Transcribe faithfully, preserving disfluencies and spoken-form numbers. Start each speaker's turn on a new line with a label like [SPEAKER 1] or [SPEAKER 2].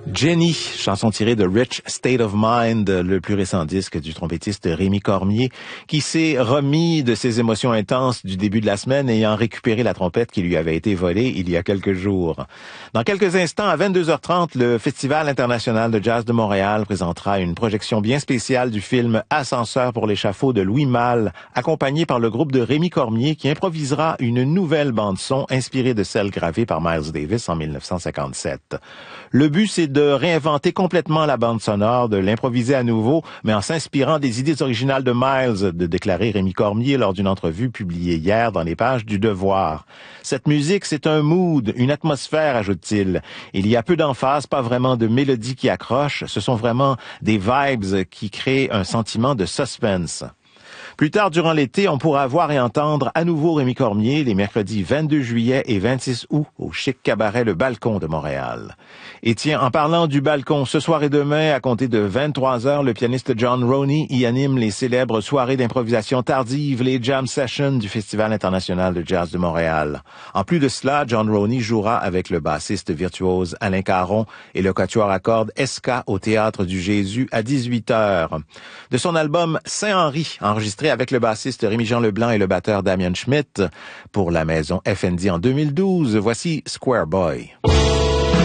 [SPEAKER 1] Jenny, chanson tirée de Rich State of Mind, le plus récent disque du trompettiste Rémi Cormier, qui s'est remis de ses émotions intenses du début de la semaine, ayant récupéré la trompette qui lui avait été volée il y a quelques jours. Dans quelques instants, à vingt-deux heures trente, le Festival international de jazz de Montréal présentera une projection bien spéciale du film Ascenseur pour l'échafaud de Louis Malle, accompagné par le groupe de Rémi Cormier, qui improvisera une nouvelle bande-son inspirée de celle gravée par Miles Davis en mille neuf cent cinquante-sept. Le but, c'est de réinventer complètement la bande sonore, de l'improviser à nouveau, mais en s'inspirant des idées originales de Miles, de déclarer Rémi Cormier lors d'une entrevue publiée hier dans les pages du Devoir. Cette musique, c'est un mood, une atmosphère, ajoute-t-il. Il y a peu d'emphase, pas vraiment de mélodie qui accroche, ce sont vraiment des vibes qui créent un sentiment de suspense. Plus tard durant l'été, on pourra voir et entendre à nouveau Rémi Cormier les mercredis vingt-deux juillet et vingt-six août au chic cabaret Le Balcon de Montréal. Et tiens, en parlant du Balcon, ce soir et demain, à compter de vingt-trois heures, le pianiste John Roney y anime les célèbres soirées d'improvisation tardive, les jam sessions du Festival international de jazz de Montréal. En plus de cela, John Roney jouera avec le bassiste virtuose Alain Caron et le quatuor à cordes Esca au Théâtre du Jésus à dix-huit heures. De son album Saint-Henri, enregistré avec le bassiste Rémi-Jean Leblanc et le batteur Damien Schmidt pour la maison F N D en deux mille douze, voici Square Boy.